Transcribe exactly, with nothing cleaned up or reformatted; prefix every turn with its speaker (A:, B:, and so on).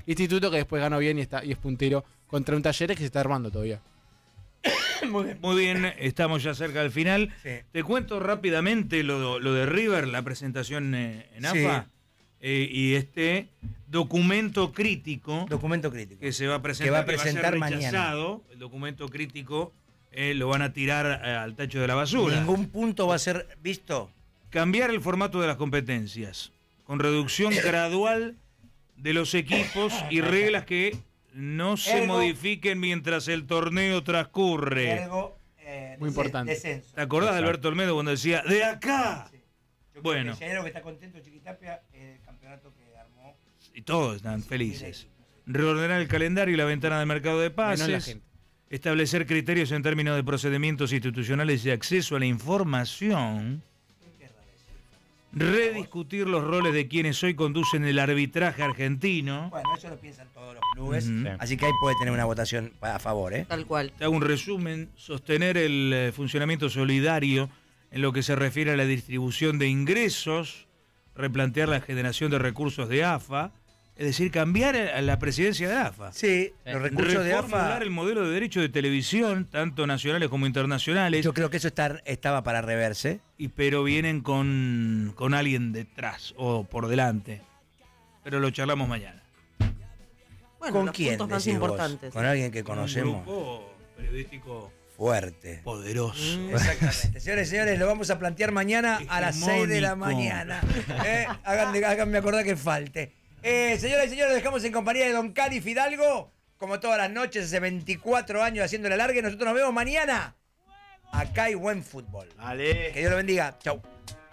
A: Instituto, que después ganó bien y está y es puntero contra un Talleres que se está armando todavía.
B: Muy bien.
C: Muy bien, estamos ya cerca del final.
B: Sí.
C: Te cuento rápidamente lo, lo de River, la presentación eh, en
B: Sí.
C: AFA, eh, y este documento crítico
B: Documento crítico.
C: que se va a presentar,
B: Que va a
C: que
B: presentar
C: ser
B: mañana.
C: rechazado. El documento crítico eh, lo van a tirar eh, al tacho de la basura.
B: Ningún punto va a ser visto.
C: Cambiar el formato de las competencias, con reducción gradual de los equipos y reglas que no se
B: Ergo-
C: modifiquen mientras el torneo transcurre.
B: Algo, eh,
A: Muy
B: desen-
A: importante.
B: Descenso.
C: ¿Te acordás de
D: Exacto.
C: Alberto Olmedo cuando decía, de acá?
B: Sí. Yo creo
C: Bueno.
B: que si hay algo que está contento Chiquitapia es el campeonato que armó.
C: Y todos están felices. Reordenar el calendario y la ventana de mercado de
A: Menos la
C: pases.
A: gente.
C: Establecer criterios en términos de procedimientos institucionales y acceso a la información. Rediscutir los roles de quienes hoy conducen el arbitraje argentino.
B: Bueno, eso lo piensan todos los clubes.
C: Ujú.
D: Sí.
B: Así que ahí puede tener una votación a favor, ¿eh?
E: Tal cual.
C: Te hago un resumen. Sostener el eh, funcionamiento solidario en lo que se refiere a la distribución de ingresos. Replantear la generación de recursos de AFA. Es decir, cambiar a la presidencia de AFA.
B: Sí, los recursos de
C: Reformular
B: AFA.
C: el modelo de derecho de televisión, tanto nacionales como internacionales,
B: Yo creo que eso está, estaba para reverse.
C: y, pero vienen con, con alguien detrás o por delante. Pero lo charlamos mañana.
E: Bueno,
B: ¿Con
E: los
B: quién?
E: puntos más
B: decís vos?
E: importantes.
B: Con alguien que
C: Un
B: conocemos.
C: grupo periodístico
B: Fuerte.
C: poderoso.
B: Exactamente. Señores, señores, lo vamos a plantear mañana a las seis de la
C: Hegemónico.
B: mañana. ¿Eh? Háganme, háganme acordar que falte. Eh, señoras y señores, lo dejamos en compañía de Don Cali Fidalgo. Como todas las noches, hace veinticuatro años haciendo la larga. Nosotros nos vemos mañana. Acá hay buen fútbol.
D: Dale.
B: Que Dios lo bendiga. Chau.